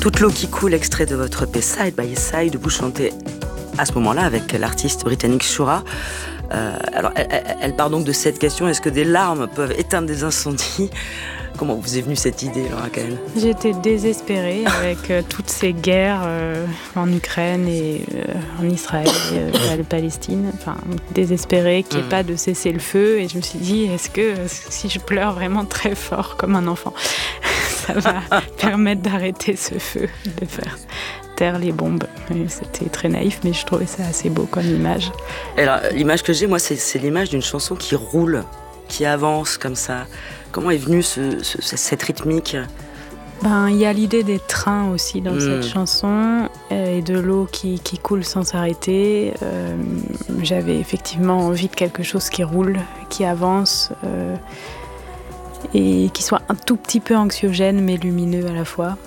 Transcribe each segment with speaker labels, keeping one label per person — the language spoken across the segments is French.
Speaker 1: Toute l'eau qui coule, extrait de votre EP Side by Side, vous chantez à ce moment-là avec l'artiste britannique Shura. Alors, elle part donc de cette question, est-ce que des larmes peuvent éteindre des incendies ? Comment vous est venue cette idée, Laura Cahen ?
Speaker 2: J'étais désespérée avec toutes ces guerres en Ukraine et en Israël, et Palestine. Enfin, désespérée qu'il n'y ait pas de cessez-le-feu. Et je me suis dit, est-ce que si je pleure vraiment très fort comme un enfant, ça va permettre d'arrêter ce feu, de faire taire les bombes. Et c'était très naïf, mais je trouvais ça assez beau comme image.
Speaker 1: Alors, l'image que j'ai, moi, c'est l'image d'une chanson qui roule, qui avance comme ça. Comment est venue cette rythmique ?
Speaker 2: Il y a l'idée des trains aussi dans cette chanson et de l'eau qui coule sans s'arrêter. J'avais effectivement envie de quelque chose qui roule, qui avance et qui soit un tout petit peu anxiogène mais lumineux à la fois.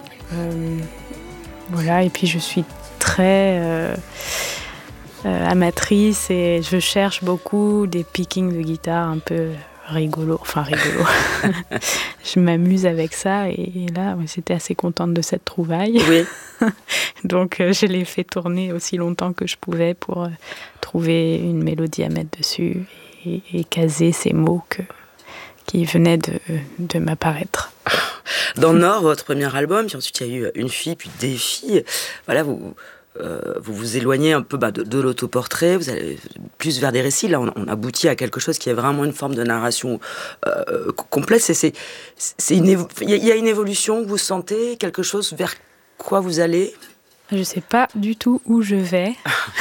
Speaker 2: Voilà, et puis je suis très amatrice et je cherche beaucoup des pickings de guitare un peu rigolo. Je m'amuse avec ça et là, j'étais assez contente de cette trouvaille.
Speaker 1: Oui.
Speaker 2: Donc, je l'ai fait tourner aussi longtemps que je pouvais pour trouver une mélodie à mettre dessus et caser ces mots qui venaient de m'apparaître.
Speaker 1: Dans Nord, votre premier album, puis ensuite il y a eu Une fille, puis Des filles. Voilà, vous vous éloignez un peu de l'autoportrait, vous allez plus vers des récits. Là, on aboutit à quelque chose qui est vraiment une forme de narration complète. Il y a une évolution que vous sentez, quelque chose vers quoi vous allez ?
Speaker 2: Je ne sais pas du tout où je vais,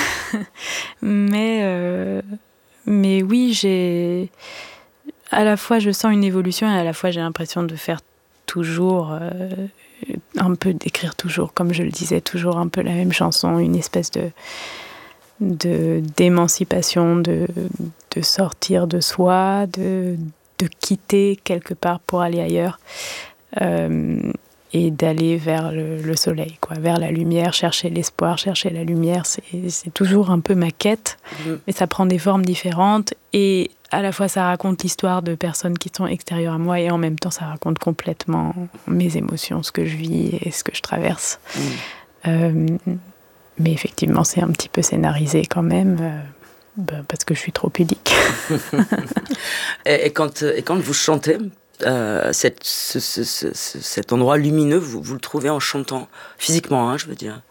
Speaker 2: mais oui, à la fois je sens une évolution et à la fois j'ai l'impression de faire toujours d'écrire toujours, comme je le disais, toujours un peu la même chanson, une espèce d'émancipation, de sortir de soi, de quitter quelque part pour aller ailleurs et d'aller vers le soleil, vers la lumière, chercher l'espoir, chercher la lumière. C'est toujours un peu ma quête, mais ça prend des formes différentes et à la fois ça raconte l'histoire de personnes qui sont extérieures à moi et en même temps ça raconte complètement mes émotions, ce que je vis et ce que je traverse. Mais effectivement c'est un petit peu scénarisé quand même parce que je suis trop pudique.
Speaker 1: et quand vous chantez, cet endroit lumineux, vous le trouvez en chantant, physiquement, je veux dire.